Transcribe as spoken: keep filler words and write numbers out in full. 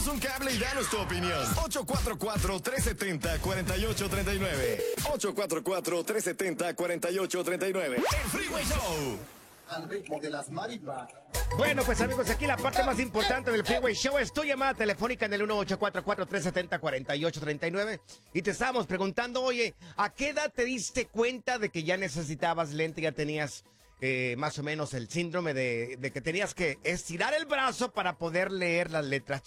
un cable y danos tu opinión. ocho cuatro cuatro, tres siete cero, cuatro ocho tres nueve. ocho cuatro cuatro, tres siete cero, cuatro ocho tres nueve. El Freeway Show. Al ritmo de las marimbas. Bueno, pues amigos, aquí la parte más importante del Freeway Show es tu llamada telefónica en el uno ocho cuatro cuatro, tres siete cero, cuatro ocho tres nueve. Y te estábamos preguntando, oye, ¿a qué edad te diste cuenta de que ya necesitabas lente, ya tenías eh, más o menos el síndrome de, de que tenías que estirar el brazo para poder leer las letras